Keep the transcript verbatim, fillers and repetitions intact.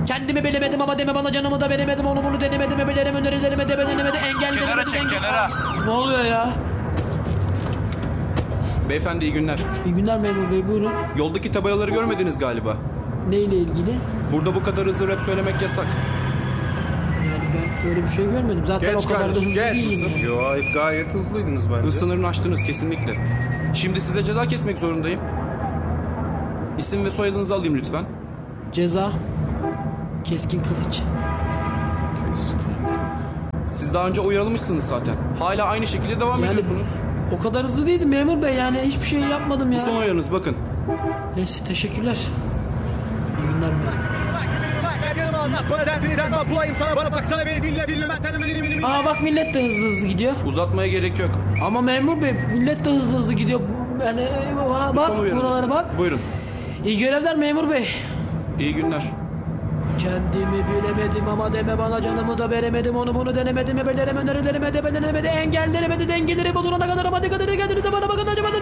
Kendimi bilemedim ama deme bana canımı da veremedim. Onu bunu denemedim ebelerimi önerilerimi de beğenemedi. Engellerim. Kenara çek kenara. Ne oluyor ya? Beyefendi iyi günler. İyi günler memur bey, buyurun. Yoldaki tabelaları görmediniz galiba. Neyle ilgili? Burada bu kadar hızlı rap söylemek yasak. Yani ben öyle bir şey görmedim. Zaten Geç o kadar da kardeşim, hızlı geç. değilim yani. Yo, gayet hızlıydınız bence. Hız sınırını aştınız kesinlikle. Şimdi size ceza kesmek zorundayım. İsim ve soyadınızı alayım lütfen. Ceza. Keskin kılıç. Siz daha önce uyarılmışsınız zaten. Hala aynı şekilde devam Yani ediyorsunuz. o kadar hızlı değildim memur bey, yani hiçbir şey yapmadım Bu ya. son uyarınız bakın. Neyse, teşekkürler. İyi günler memur. Gel yanıma anlat bana derdini derman bulayım sana, bana baksana beni dinle dinlemezsen beni beni beni. Aa bak, millet de hızlı hızlı gidiyor. Uzatmaya gerek yok. Ama memur bey, millet de hızlı hızlı gidiyor. Yani Bu bak son uyarınız. buralara bak. Buyurun. İyi görevler memur bey. İyi günler. Kendimi bilemedim ama deme bana canımı da veremedim. Onu bunu denemedim ebelerime önerilerime de beğenemedi. Engellenemedi dengeleri bozulana kadar ama dikkat edin, kendinize bana bakın acaba.